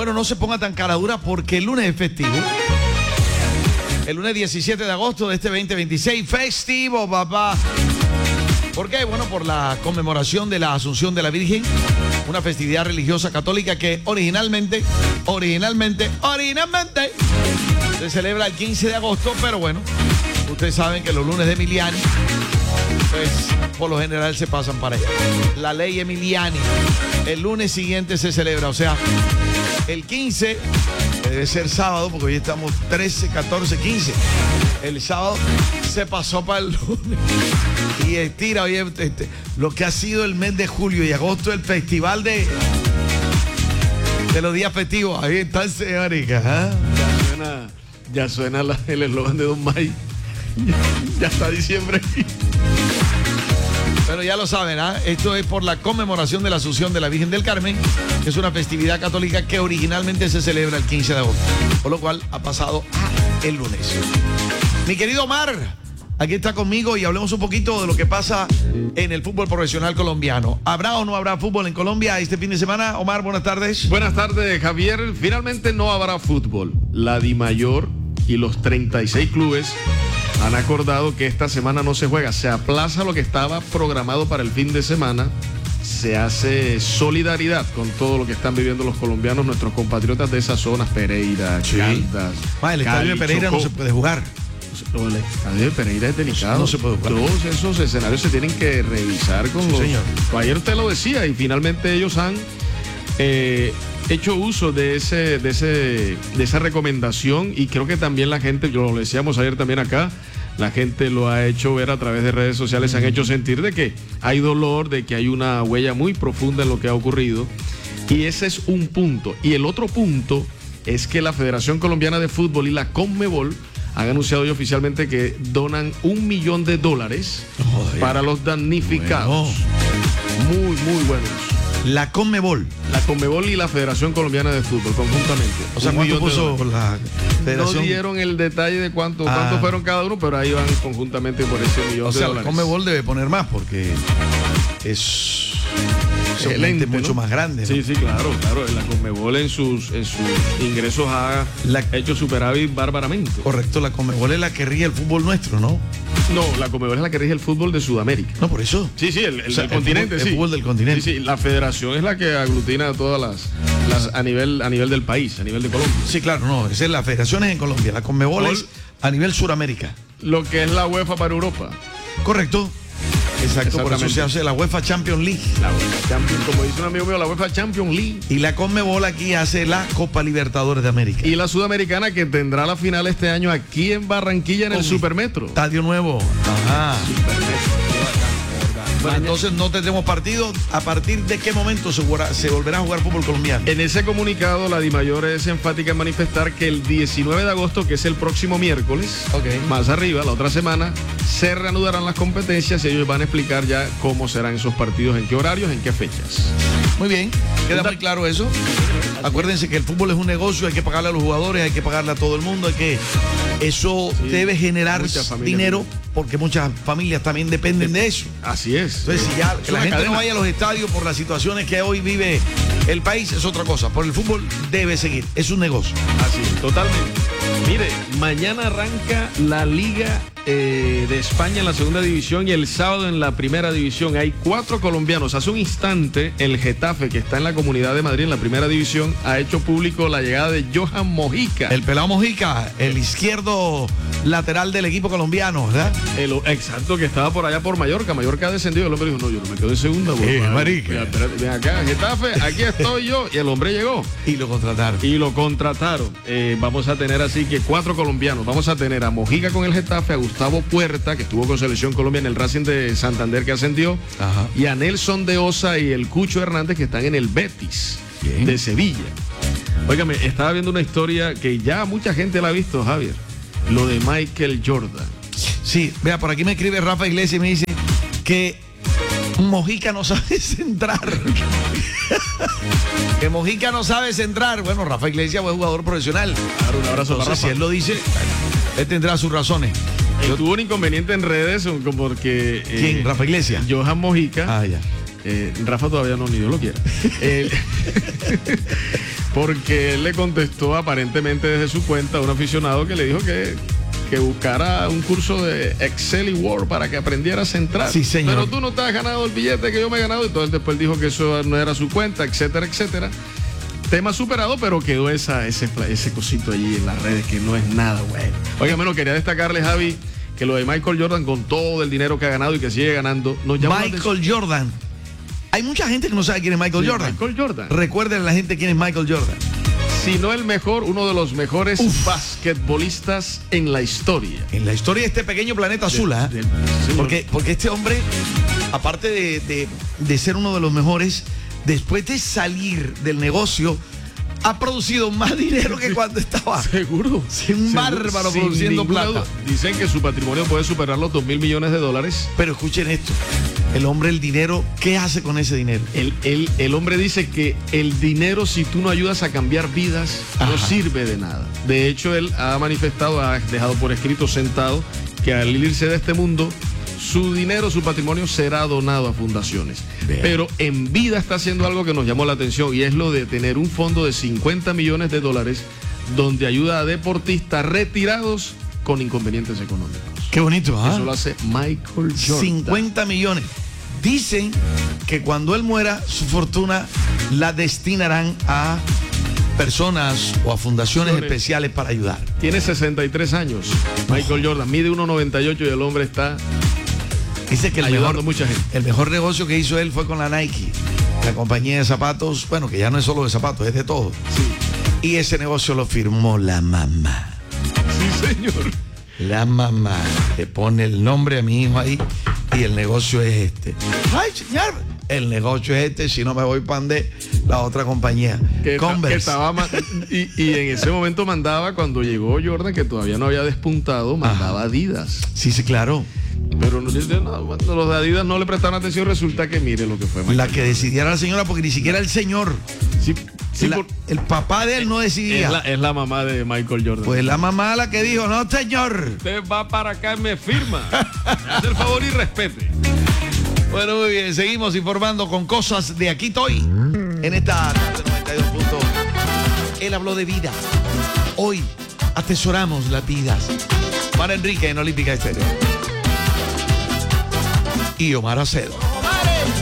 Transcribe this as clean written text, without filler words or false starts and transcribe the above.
Bueno, no se ponga tan cara dura porque el lunes es festivo. El lunes 17 de agosto de este 2026, festivo, papá. ¿Por qué? Bueno, por la conmemoración de la Asunción de la Virgen, una festividad religiosa católica que originalmente se celebra el 15 de agosto, pero bueno, ustedes saben que los lunes de Emiliani, pues por lo general se pasan para allá. La ley Emiliani, el lunes siguiente se celebra, o sea, el 15, que debe ser sábado, porque hoy estamos 13, 14, 15. El sábado se pasó para el lunes. Y estira, oye, lo que ha sido el mes de julio y agosto, el festival de los días festivos. Ahí está, señorica. ¿Ah? Ya suena el eslogan de Don May. Ya está diciembre aquí. Pero ya lo saben, ¿ah? Esto es por la conmemoración de la Asunción de la Virgen del Carmen, que es una festividad católica que originalmente se celebra el 15 de agosto, por lo cual ha pasado el lunes. Mi querido Omar, aquí está conmigo y hablemos un poquito de lo que pasa en el fútbol profesional colombiano. ¿Habrá o no habrá fútbol en Colombia este fin de semana? Omar, buenas tardes. Buenas tardes, Javier. Finalmente no habrá fútbol. La DIMAYOR y los 36 clubes han acordado que esta semana no se juega. Se aplaza lo que estaba programado para el fin de semana. Se hace solidaridad con todo lo que están viviendo los colombianos, nuestros compatriotas de esas zonas, Pereira, Caldas. El estadio de Pereira Chocó. No se puede jugar. El estadio de Pereira es delicado. No se puede jugar. Todos esos escenarios se tienen que revisar con los... Señor. Ayer usted lo decía y finalmente ellos han hecho uso de esa recomendación y creo que también la gente, lo decíamos ayer también acá, la gente lo ha hecho ver a través de redes sociales, se han hecho sentir de que hay dolor, de que hay una huella muy profunda en lo que ha ocurrido y ese es un punto. Y el otro punto es que la Federación Colombiana de Fútbol y la Conmebol han anunciado hoy oficialmente que donan $1 millón para los damnificados. Bueno. Muy buenos. La Conmebol. La Conmebol y la Federación Colombiana de Fútbol conjuntamente. O sea, ¿cuánto puso la Federación? No dieron el detalle de cuánto fueron cada uno, pero ahí van conjuntamente por ese $1 millón. O sea, la Conmebol debe poner más porque es un ente mucho más grande, ¿no? Sí, claro. La Conmebol en sus ingresos ha hecho superávit bárbaramente. Correcto, la Conmebol es la que rige el fútbol nuestro, ¿no? No, la Conmebol es la que rige el fútbol de Sudamérica. No, por eso. Sí, el del continente, el fútbol del continente. Sí, la federación es la que aglutina a todas las a nivel del país, a nivel de Colombia. Sí, claro, no, esa es la federación es en Colombia, la Conmebol es a nivel Suramérica. Lo que es la UEFA para Europa. Correcto. Exacto, por eso se hace la UEFA Champions League. La UEFA Champions, como dice un amigo mío, la UEFA Champions League. Y la Conmebol aquí hace la Copa Libertadores de América. Y la Sudamericana que tendrá la final este año aquí en Barranquilla en el Supermetro. Estadio nuevo. Ajá. Supermetro. Bueno, entonces no tendremos partido. ¿A partir de qué momento se volverá a jugar fútbol colombiano? En ese comunicado, la DIMAYOR es enfática en manifestar que el 19 de agosto, que es el próximo miércoles, más arriba, la otra semana, se reanudarán las competencias y ellos van a explicar ya cómo serán esos partidos, en qué horarios, en qué fechas. Muy bien, queda muy claro eso. Acuérdense que el fútbol es un negocio, hay que pagarle a los jugadores, hay que pagarle a todo el mundo, eso debe generar dinero porque muchas familias también dependen de eso. Así es. Entonces, si ya que la gente no vaya a los estadios por las situaciones que hoy vive el país, es otra cosa. Por el fútbol debe seguir, es un negocio. Así es, totalmente. Mire, mañana arranca la Liga de España en la segunda división y el sábado en la primera división. Hay 4 colombianos. Hace un instante el Getafe, que está en la Comunidad de Madrid en la primera división, ha hecho público la llegada de Johan Mojica. El pelado Mojica, el izquierdo lateral del equipo colombiano, ¿verdad? Exacto, que estaba por allá por Mallorca. Mallorca ha descendido. El hombre dijo, no, yo no me quedo en segunda. Marica. Ven acá, Getafe, aquí estoy yo. Y el hombre llegó. Y lo contrataron. Vamos a tener así que 4 colombianos. Vamos a tener a Mojica con el Getafe, a Gustavo Puerta, que estuvo con Selección Colombia en el Racing de Santander, que ascendió. Ajá. Y a Nelson de Osa y el Cucho Hernández, que están en el Betis de Sevilla. Óigame, estaba viendo una historia que ya mucha gente la ha visto, Javier. Lo de Michael Jordan. Sí, vea, por aquí me escribe Rafa Iglesias y me dice que Mojica no sabe centrar. Que Mojica no sabe centrar. Bueno, Rafa Iglesias fue jugador profesional. Claro, un abrazo para Rafa. Si él lo dice, él tendrá sus razones. Tuvo un inconveniente en redes porque... ¿Quién? ¿Rafa Iglesias? Johan Mojica. Ah, ya. Rafa todavía no, ni Dios lo quiera. Porque él le contestó aparentemente desde su cuenta a un aficionado que le dijo que buscara un curso de Excel y Word para que aprendiera a centrar. Sí, señor. Pero tú no te has ganado el billete que yo me he ganado. Entonces después dijo que eso no era su cuenta, etcétera, etcétera. Tema superado, pero quedó ese cosito allí en las redes que no es nada bueno. Oiga, menos quería destacarle, Javi, que lo de Michael Jordan, con todo el dinero que ha ganado y que sigue ganando, nos llama Michael Jordan. Hay mucha gente que no sabe quién es Michael Jordan. Michael Jordan. Recuerden a la gente quién es Michael Jordan. Si no el mejor, uno de los mejores basquetbolistas en la historia. En la historia de este pequeño planeta azul, ¿eh? Porque este hombre, aparte de ser uno de los mejores, después de salir del negocio, ha producido más dinero que cuando estaba. Seguro. Un bárbaro produciendo plata. Dicen que su patrimonio puede superar los $2.000 millones. Pero escuchen esto. El hombre, el dinero, ¿qué hace con ese dinero? El hombre dice que el dinero, si tú no ayudas a cambiar vidas, no sirve de nada. De hecho, él ha manifestado, ha dejado por escrito, sentado, que al irse de este mundo, su dinero, su patrimonio será donado a fundaciones. Bien. Pero en vida está haciendo algo que nos llamó la atención, y es lo de tener un fondo de $50 millones donde ayuda a deportistas retirados con inconvenientes económicos. Qué bonito, ¿ah? Eso lo hace Michael Jordan. 50 millones. Dicen que cuando él muera, su fortuna la destinarán a personas o a fundaciones especiales para ayudar. Tiene 63 años. Michael Jordan mide 1,98 y el hombre está dice que ayudando a mucha gente. El mejor negocio que hizo él fue con la Nike, la compañía de zapatos, bueno, que ya no es solo de zapatos, es de todo. Sí. Y ese negocio lo firmó la mamá. Sí, señor. La mamá le pone el nombre a mi hijo ahí y el negocio es este. Ay, señor, el negocio es este, si no me voy pan de la otra compañía. Converse. Y en ese momento mandaba, cuando llegó Jordan, que todavía no había despuntado, mandaba Adidas. Sí, claro. Pero los de Adidas no le prestaron atención, resulta que mire lo que fue. La que decidiera la señora, porque ni siquiera el señor. Sí, el papá de él no decidía. Es la mamá de Michael Jordan. Pues la mamá la que dijo, no señor. Usted va para acá y me firma. Me hace el favor y respete. Bueno, muy bien, seguimos informando con cosas de Aquí Estoy. En esta 92 puntos. Él habló de vida. Hoy atesoramos las vidas. Para Enrique en Olímpica Estéreo. Y Omar Acedo.